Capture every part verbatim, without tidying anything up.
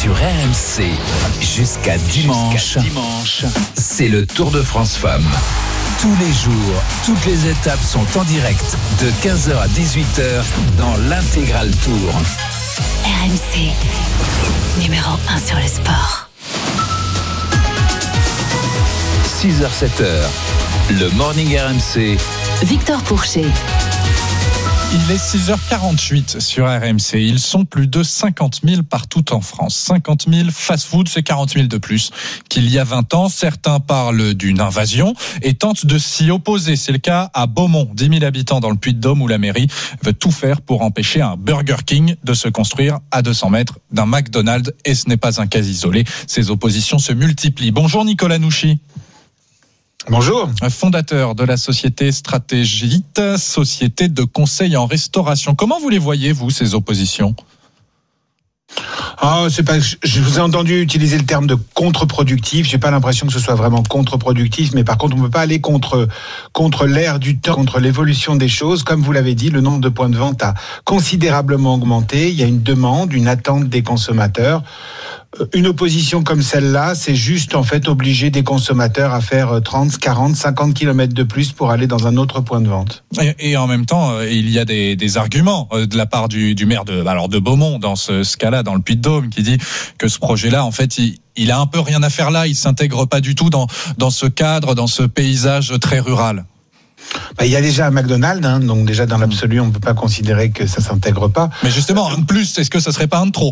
Sur R M C, jusqu'à dimanche, jusqu'à dimanche, c'est le Tour de France Femmes. Tous les jours, toutes les étapes sont en direct de quinze heures à dix-huit heures dans l'Intégral Tour. R M C, numéro un sur le sport. six heures sept heures, le Morning R M C. Victor Pourchet. Il est six heures quarante-huit sur R M C. Ils sont plus de cinquante mille partout en France. cinquante mille fast-food, c'est quarante mille de plus qu'il y a vingt ans. Certains parlent d'une invasion et tentent de s'y opposer. C'est le cas à Beaumont, dix mille habitants dans le Puy-de-Dôme, où la mairie veut tout faire pour empêcher un Burger King de se construire à deux cents mètres d'un McDonald's. Et ce n'est pas un cas isolé. Ces oppositions se multiplient. Bonjour Nicolas Nouchy. Bonjour. Fondateur de la société Stratégite, société de conseil en restauration. Comment vous les voyez, vous, ces oppositions ? Ah, c'est pas. Je vous ai entendu utiliser le terme de contre-productif. J'ai pas l'impression que ce soit vraiment contre-productif, mais par contre, on peut pas aller contre contre l'ère du temps, contre l'évolution des choses. Comme vous l'avez dit, le nombre de points de vente a considérablement augmenté. Il y a une demande, une attente des consommateurs. Une opposition comme celle-là, c'est juste en fait obliger des consommateurs à faire trente, quarante, cinquante kilomètres de plus pour aller dans un autre point de vente. Et, et en même temps, il y a des, des arguments de la part du, du maire de, alors de Beaumont dans ce, ce cas-là, dans le Puy-de-Dôme, qui dit que ce projet-là, en fait, il, il a un peu rien à faire là. Il s'intègre pas du tout dans, dans ce cadre, dans ce paysage très rural. Bah, il y a déjà un McDonald's, hein, donc déjà dans l'absolu, on ne peut pas considérer que ça s'intègre pas. Mais justement, un de plus, est-ce que ça serait pas un de trop ?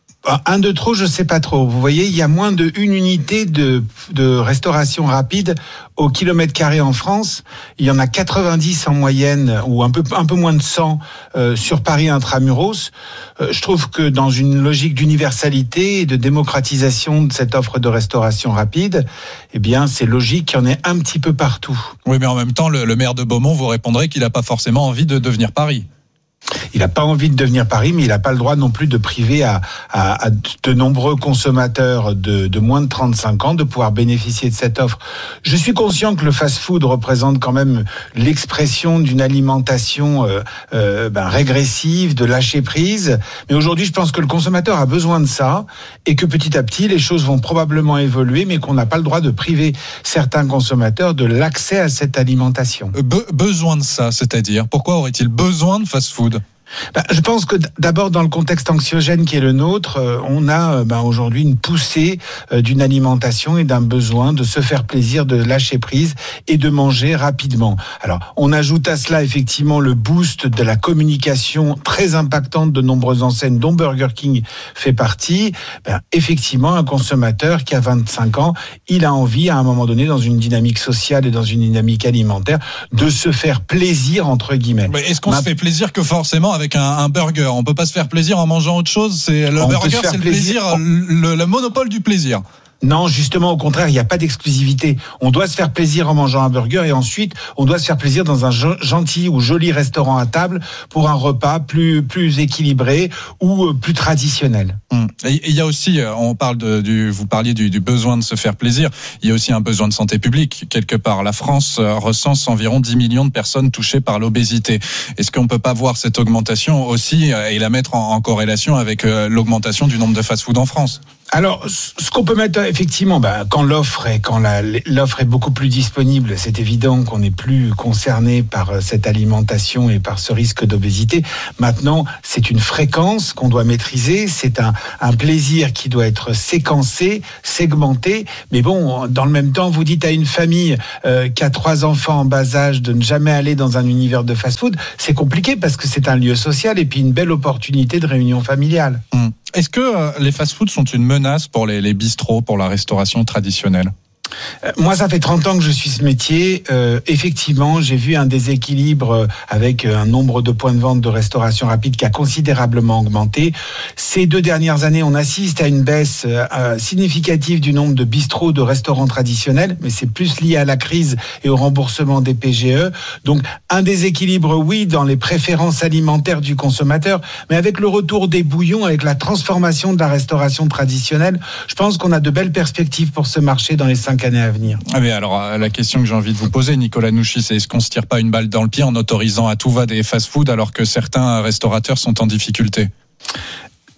Un de trop, je sais pas trop. Vous voyez, il y a moins de une unité de, de restauration rapide au kilomètre carré en France. Il y en a quatre-vingt-dix en moyenne, ou un peu, un peu moins de cent euh, sur Paris intramuros. Euh, je trouve que dans une logique d'universalité et de démocratisation de cette offre de restauration rapide, eh bien, c'est logique qu'il y en ait un petit peu partout. Oui, mais en même temps, le, le maire de Beaumont vous répondrait qu'il n'a pas forcément envie de devenir Paris. Il n'a pas envie de devenir Paris, mais il n'a pas le droit non plus de priver à, à, à de nombreux consommateurs de, de moins de trente-cinq ans de pouvoir bénéficier de cette offre. Je suis conscient que le fast-food représente quand même l'expression d'une alimentation euh, euh, ben, régressive, de lâcher prise. Mais aujourd'hui, je pense que le consommateur a besoin de ça et que petit à petit, les choses vont probablement évoluer, mais qu'on n'a pas le droit de priver certains consommateurs de l'accès à cette alimentation. Be- besoin de ça, c'est-à-dire, pourquoi aurait-il besoin de fast-food ? Ben, je pense que d'abord dans le contexte anxiogène qui est le nôtre, euh, on a ben, aujourd'hui une poussée euh, d'une alimentation et d'un besoin de se faire plaisir, de lâcher prise et de manger rapidement. Alors on ajoute à cela effectivement le boost de la communication très impactante de nombreuses enseignes dont Burger King fait partie. Ben, effectivement un consommateur qui a vingt-cinq ans, il a envie à un moment donné dans une dynamique sociale et dans une dynamique alimentaire de se faire plaisir entre guillemets. Mais est-ce qu'on Ma... se fait plaisir que forcément avec avec un, un burger? On peut pas se faire plaisir en mangeant autre chose. C'est le on burger, c'est le plaisir, plaisir le, le monopole du plaisir. Non, justement, au contraire, il n'y a pas d'exclusivité. On doit se faire plaisir en mangeant un burger et ensuite, on doit se faire plaisir dans un gentil ou joli restaurant à table pour un repas plus plus équilibré ou plus traditionnel. Hum. Et il y a aussi, on parle de, du, vous parliez du, du besoin de se faire plaisir. Il y a aussi un besoin de santé publique quelque part. La France recense environ dix millions de personnes touchées par l'obésité. Est-ce qu'on peut pas voir cette augmentation aussi et la mettre en, en corrélation avec l'augmentation du nombre de fast-food en France? Alors, ce qu'on peut mettre effectivement, ben, quand l'offre est quand la, l'offre est beaucoup plus disponible, c'est évident qu'on n'est plus concerné par cette alimentation et par ce risque d'obésité. Maintenant, c'est une fréquence qu'on doit maîtriser, c'est un, un plaisir qui doit être séquencé, segmenté. Mais bon, dans le même temps, vous dites à une famille euh, qui a trois enfants en bas âge de ne jamais aller dans un univers de fast-food, c'est compliqué parce que c'est un lieu social et puis une belle opportunité de réunion familiale. Mmh. Est-ce que euh, les fast-foods sont une menace pour les, les bistrots, pour la restauration traditionnelle ? Moi, ça fait trente ans que je suis ce métier. Euh, effectivement, j'ai vu un déséquilibre avec un nombre de points de vente de restauration rapide qui a considérablement augmenté. Ces deux dernières années, on assiste à une baisse euh, significative du nombre de bistrots, de restaurants traditionnels, mais c'est plus lié à la crise et au remboursement des P G E. Donc, un déséquilibre, oui, dans les préférences alimentaires du consommateur, mais avec le retour des bouillons, avec la transformation de la restauration traditionnelle, je pense qu'on a de belles perspectives pour ce marché dans les cinq années à venir. Ah mais alors, la question que j'ai envie de vous poser, Nicolas Nouchy, c'est est-ce qu'on se tire pas une balle dans le pied en autorisant à tout va des fast-food alors que certains restaurateurs sont en difficulté ?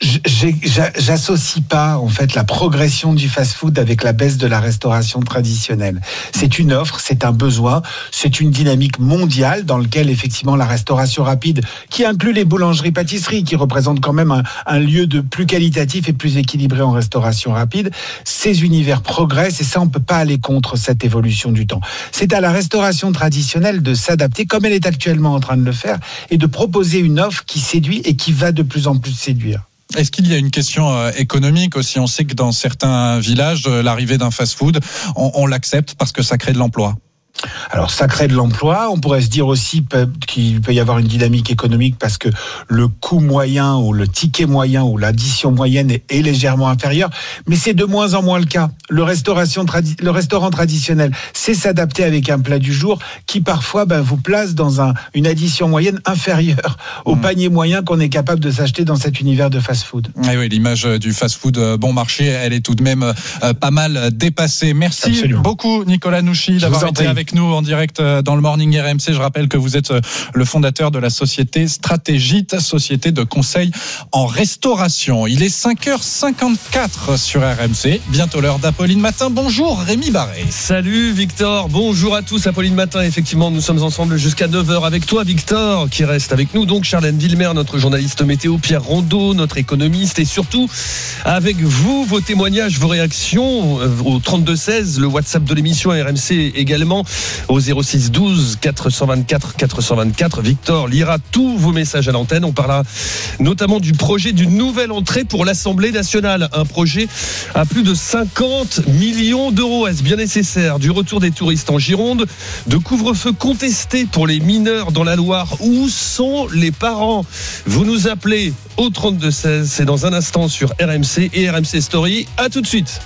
J'associe pas en fait la progression du fast-food avec la baisse de la restauration traditionnelle. C'est une offre, c'est un besoin, c'est une dynamique mondiale dans laquelle effectivement la restauration rapide, qui inclut les boulangeries-pâtisseries, qui représentent quand même un, un lieu de plus qualitatif et plus équilibré en restauration rapide, ces univers progressent et ça on peut pas aller contre cette évolution du temps. C'est à la restauration traditionnelle de s'adapter comme elle est actuellement en train de le faire et de proposer une offre qui séduit et qui va de plus en plus séduire. Est-ce qu'il y a une question euh, économique aussi ? On sait que dans certains villages, euh, l'arrivée d'un fast-food, on, on l'accepte parce que ça crée de l'emploi. Alors, ça crée de l'emploi. On pourrait se dire aussi qu'il peut y avoir une dynamique économique parce que le coût moyen ou le ticket moyen ou l'addition moyenne est, est légèrement inférieur. Mais c'est de moins en moins le cas. Le, restauration tradi- le restaurant traditionnel, c'est s'adapter avec un plat du jour qui parfois ben, vous place dans un, une addition moyenne inférieure au mmh. panier moyen qu'on est capable de s'acheter dans cet univers de fast-food. Et oui, l'image du fast-food bon marché, elle est tout de même euh, pas mal dépassée. Merci Absolument. beaucoup Nicolas Nouchi d'avoir été avec nous en direct dans le Morning R M C. Je rappelle que vous êtes le fondateur de la société Stratégite, société de conseil en restauration. Il est cinq heures cinquante-quatre sur R M C. Bientôt l'heure d'Apolline Matin. Bonjour Rémi Barré. Salut Victor. Bonjour à tous. Apolline Matin. Effectivement, nous sommes ensemble jusqu'à neuf heures avec toi Victor, qui reste avec nous. Donc Charlène Villemer, notre journaliste météo, Pierre Rondeau, notre économiste, et surtout avec vous, vos témoignages, vos réactions au trente-deux seize, le WhatsApp de l'émission R M C également. Au zéro six douze quatre cent vingt-quatre quatre cent vingt-quatre. Victor lira tous vos messages à l'antenne. On parlera notamment du projet d'une nouvelle entrée pour l'Assemblée nationale. Un projet à plus de cinquante millions d'euros. Est-ce bien nécessaire ? Du retour des touristes en Gironde, de couvre-feu contesté pour les mineurs dans la Loire. Où sont les parents ? Vous nous appelez au trente-deux seize. C'est dans un instant sur R M C et R M C Story. À tout de suite.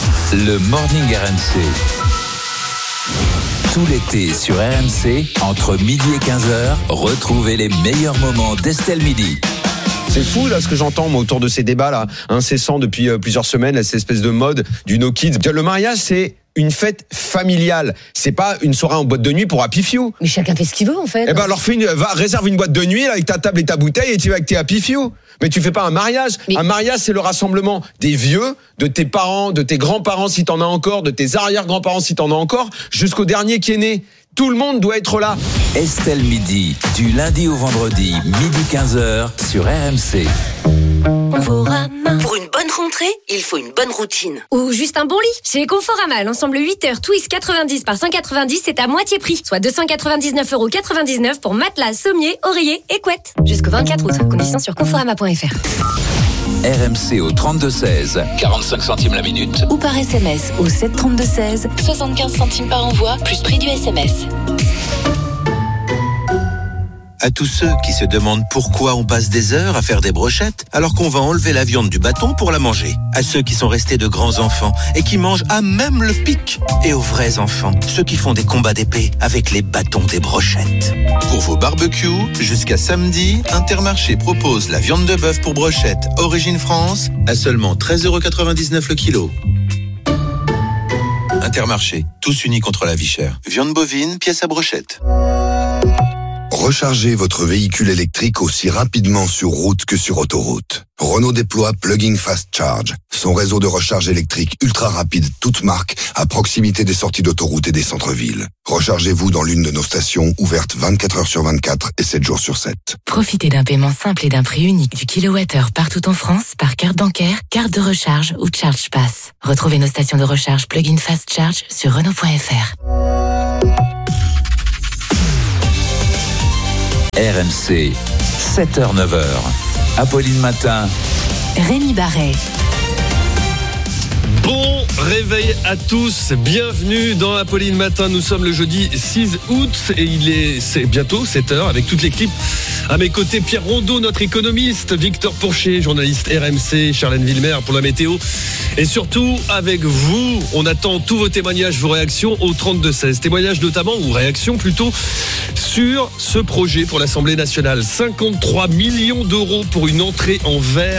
Le Morning R M C. Tout l'été sur R M C, entre midi et quinze heures, retrouvez les meilleurs moments d'Estelle Midi. C'est fou là ce que j'entends moi autour de ces débats là incessants depuis euh, plusieurs semaines, là, cette espèce de mode du no kids. Le mariage c'est une fête familiale, c'est pas une soirée en boîte de nuit pour Happy Few. Mais chacun fait ce qu'il veut en fait. Eh ben alors fais une, va, réserve une boîte de nuit là, avec ta table et ta bouteille et tu vas avec tes Happy Few. Mais tu fais pas un mariage. Mais... Un mariage c'est le rassemblement des vieux, de tes parents, de tes grands-parents si t'en as encore, de tes arrière-grands-parents si t'en as encore, jusqu'au dernier qui est né. Tout le monde doit être là. Estelle Midi, du lundi au vendredi, midi quinze heures sur R M C. Conforama. Pour une bonne rentrée, il faut une bonne routine. Ou juste un bon lit. Chez Conforama, l'ensemble huit heures Twist quatre-vingt-dix par cent quatre-vingt-dix, c'est à moitié prix. Soit deux cent quatre-vingt-dix-neuf euros quatre-vingt-dix-neuf pour matelas, sommier, oreiller et couette. Jusqu'au vingt-quatre août. Conditions sur conforama point f r. R M C au trente-deux seize, quarante-cinq centimes la minute. Ou par S M S au sept trente-deux seize, soixante-quinze centimes par envoi, plus prix du S M S. À tous ceux qui se demandent pourquoi on passe des heures à faire des brochettes alors qu'on va enlever la viande du bâton pour la manger. À ceux qui sont restés de grands enfants et qui mangent à même le pic. Et aux vrais enfants, ceux qui font des combats d'épée avec les bâtons des brochettes. Pour vos barbecues, jusqu'à samedi, Intermarché propose la viande de bœuf pour brochette Origine France à seulement treize euros quatre-vingt-dix-neuf le kilo. Intermarché, tous unis contre la vie chère. Viande bovine, pièce à brochette. Rechargez votre véhicule électrique aussi rapidement sur route que sur autoroute. Renault déploie Plug-in Fast Charge, son réseau de recharge électrique ultra rapide, toute marque, à proximité des sorties d'autoroute et des centres-villes. Rechargez-vous dans l'une de nos stations, ouvertes vingt-quatre heures sur vingt-quatre et sept jours sur sept. Profitez d'un paiement simple et d'un prix unique du kilowattheure partout en France par carte bancaire, carte de recharge ou Charge Pass. Retrouvez nos stations de recharge Plug-in Fast Charge sur Renault point f r. R M C, sept heures neuf heures. Apolline Matin. Rémi Barré. Bon réveil à tous, bienvenue dans Apolline Matin. Nous sommes le jeudi six août et il est c'est bientôt sept heures avec toute l'équipe. À mes côtés, Pierre Rondeau, notre économiste, Victor Pourchet, journaliste R M C, Charlène Villemer pour la météo. Et surtout, avec vous, on attend tous vos témoignages, vos réactions au trente-deux seize. Témoignages notamment, ou réactions plutôt, sur ce projet pour l'Assemblée nationale. cinquante-trois millions d'euros pour une entrée en vert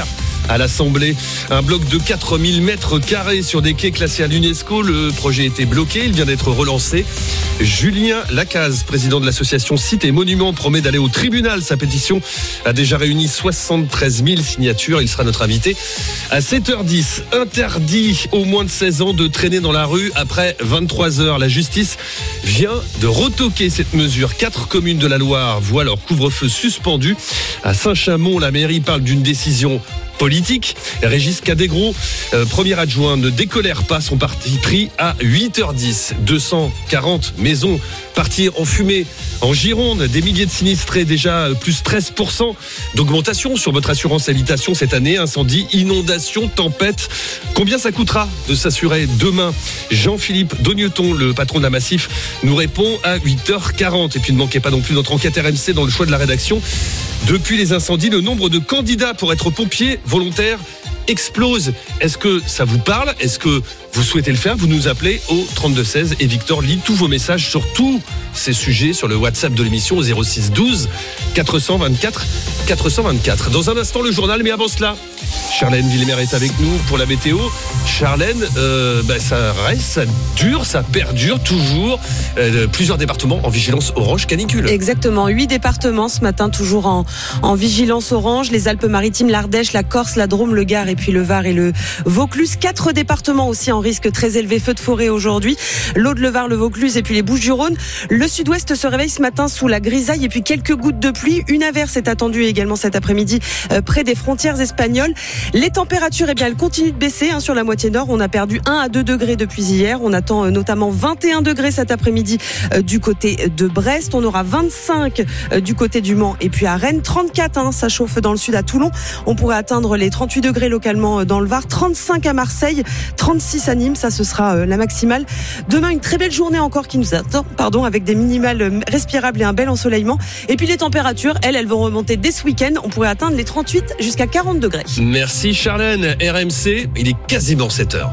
à l'Assemblée. Un bloc de quatre mille mètres carrés sur des quais classés à l'UNESCO. Le projet était bloqué, il vient d'être relancé. Julien Lacaze, président de l'association Sites et Monuments, promet d'aller au tribunal. Sa pétition a déjà réuni soixante-treize mille signatures. Il sera notre invité à sept heures dix. Interdit aux moins de seize ans de traîner dans la rue après vingt-trois heures. La justice vient de retoquer cette mesure. Quatre communes de la Loire voient leur couvre-feu suspendu. À Saint-Chamond, la mairie parle d'une décision politique. Régis Cadégros, euh, premier adjoint, ne décolère pas son parti pris à huit heures dix. deux cent quarante maisons parties en fumée. En Gironde, des milliers de sinistrés, déjà plus treize pour cent d'augmentation sur votre assurance habitation cette année. Incendie, inondation, tempête. Combien ça coûtera de s'assurer demain? Jean-Philippe Dogneton, le patron de la Massif, nous répond à huit heures quarante. Et puis ne manquez pas non plus notre enquête R M C dans le choix de la rédaction. Depuis les incendies, le nombre de candidats pour être pompiers volontaires explose. Est-ce que ça vous parle? Est-ce que vous souhaitez le faire? Vous nous appelez au trente-deux seize et Victor lit tous vos messages sur tous ces sujets sur le WhatsApp de l'émission au zéro six douze quatre cent vingt-quatre quatre cent vingt-quatre. Dans un instant, le journal, mais avant cela, Charlène Villemer est avec nous pour la météo. Charlène, euh, bah, ça reste, ça dure, ça perdure toujours. Euh, plusieurs départements en vigilance orange canicule. Exactement, huit départements ce matin toujours en, en vigilance orange. Les Alpes-Maritimes, l'Ardèche, la Corse, la Drôme, le Gard et puis le Var et le Vaucluse. Quatre départements aussi en risque très élevé, feu de forêt aujourd'hui. L'Aude, le Var, le Vaucluse et puis les Bouches-du-Rhône. Le sud-ouest se réveille ce matin sous la grisaille et puis quelques gouttes de pluie. Une averse est attendue également cet après-midi euh, près des frontières espagnoles. Les températures, eh bien, elles continuent de baisser hein, sur la moitié nord. On a perdu un à deux degrés depuis hier. On attend euh, notamment vingt et un degrés cet après-midi euh, du côté de Brest. On aura vingt-cinq euh, du côté du Mans et puis à Rennes. trente-quatre, hein, ça chauffe dans le sud à Toulon. On pourrait atteindre les trente-huit degrés localement euh, dans le Var. trente-cinq à Marseille, trente-six à Nîmes. Ça, ce sera euh, la maximale. Demain, une très belle journée encore qui nous attend, pardon, avec des minimales euh, respirables et un bel ensoleillement. Et puis les températures, elles, elles vont remonter dès ce week-end. On pourrait atteindre les trente-huit jusqu'à quarante degrés. Merci Charlène. R M C, il est quasiment sept heures.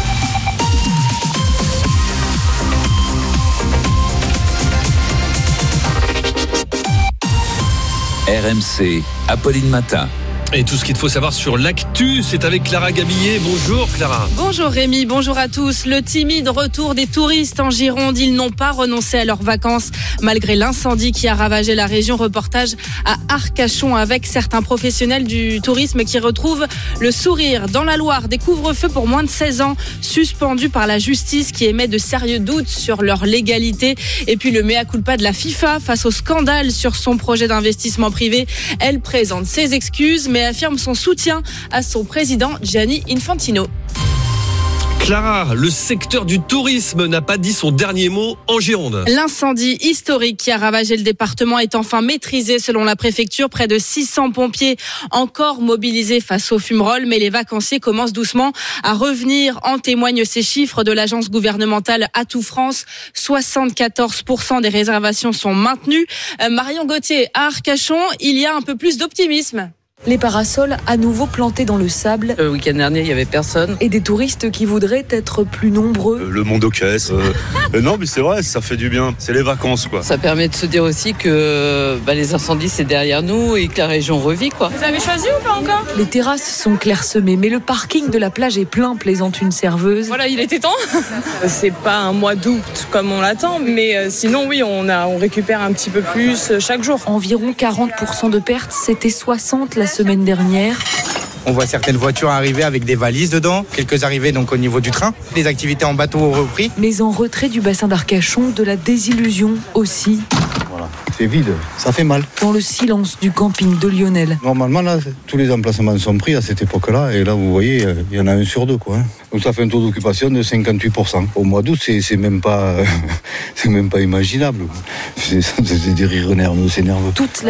R M C, Apolline Matin. Et tout ce qu'il faut savoir sur l'actu, c'est avec Clara Gabillet. Bonjour Clara. Bonjour Rémi, bonjour à tous. Le timide retour des touristes en Gironde, ils n'ont pas renoncé à leurs vacances malgré l'incendie qui a ravagé la région. Reportage à Arcachon avec certains professionnels du tourisme qui retrouvent le sourire. Dans la Loire, des couvre-feux pour moins de seize ans suspendus par la justice qui émet de sérieux doutes sur leur légalité. Et puis le mea culpa de la FIFA face au scandale sur son projet d'investissement privé. Elle présente ses excuses mais affirme son soutien à son président Gianni Infantino. Clara, le secteur du tourisme n'a pas dit son dernier mot en Gironde. L'incendie historique qui a ravagé le département est enfin maîtrisé selon la préfecture. Près de six cents pompiers encore mobilisés face aux fumerolles, mais les vacanciers commencent doucement à revenir. En témoignent ces chiffres de l'agence gouvernementale Atout France. soixante-quatorze pour cent des réservations sont maintenues. Euh, Marion Gauthier, à Arcachon, il y a un peu plus d'optimisme. Les parasols à nouveau plantés dans le sable. Le week-end dernier, il n'y avait personne. Et des touristes qui voudraient être plus nombreux. Euh, le monde aux caisses. Euh, euh, non, mais c'est vrai, ça fait du bien. C'est les vacances, quoi. Ça permet de se dire aussi que bah, les incendies, c'est derrière nous et que la région revit, quoi. Vous avez choisi ou pas encore? Les terrasses sont clairsemées, mais le parking de la plage est plein, plaisante une serveuse. Voilà, il était temps. C'est pas un mois d'août comme on l'attend, mais euh, sinon, oui, on, a, on récupère un petit peu plus chaque jour. Environ quarante pour cent de pertes, c'était soixante la semaine dernière. On voit certaines voitures arriver avec des valises dedans, quelques arrivées donc au niveau du train. Les activités en bateau ont repris. Mais en retrait du bassin d'Arcachon, de la désillusion aussi. Voilà, c'est vide, ça fait mal. Dans le silence du camping de Lionel. Normalement, là, tous les emplacements sont pris à cette époque-là, et là, vous voyez, il y en a un sur deux, quoi. Donc ça fait un taux d'occupation de cinquante-huit pour cent. Au mois d'août, c'est, c'est même pas, c'est même pas imaginable. C'est, c'est des rires nerveux, c'est nerveux. Toute